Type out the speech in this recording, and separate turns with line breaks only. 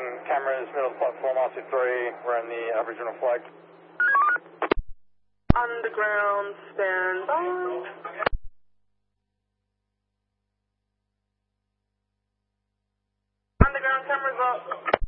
cameras, middle of the platform, RC3, we're in the Aboriginal flag.
Underground, stand by. Underground cameras up.